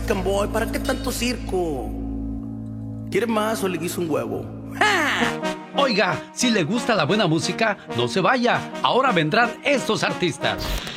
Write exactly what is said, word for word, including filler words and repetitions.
Chicken Boy, ¿para qué tanto circo? ¿Quieres más o le guiso un huevo? Oiga, si le gusta la buena música, no se vaya. Ahora vendrán estos artistas.